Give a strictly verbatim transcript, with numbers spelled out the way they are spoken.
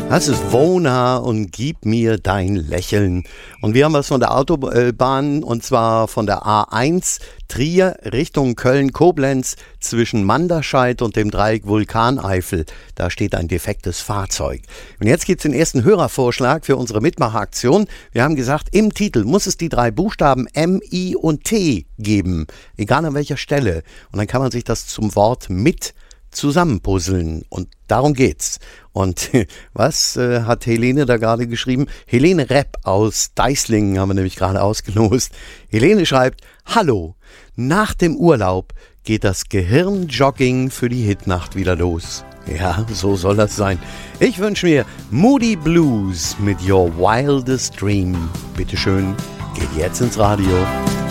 Das ist Wona und gib mir dein Lächeln. Und wir haben was von der Autobahn, und zwar von der A eins Trier Richtung Köln-Koblenz zwischen Manderscheid und dem Dreieck Vulkaneifel. Da steht ein defektes Fahrzeug. Und jetzt gibt es den ersten Hörervorschlag für unsere Mitmachaktion. Wir haben gesagt, im Titel muss es die drei Buchstaben M, I und T geben, egal an welcher Stelle. Und dann kann man sich das zum Wort mit zusammenpuzzeln, und darum geht's. Und was äh, hat Helene da gerade geschrieben? Helene Repp aus Deislingen haben wir nämlich gerade ausgelost. Helene schreibt: Hallo, nach dem Urlaub geht das Gehirnjogging für die Hitnacht wieder los. Ja, so soll das sein. Ich wünsche mir Moody Blues mit Your Wildest Dream. Bitteschön, geht jetzt ins Radio.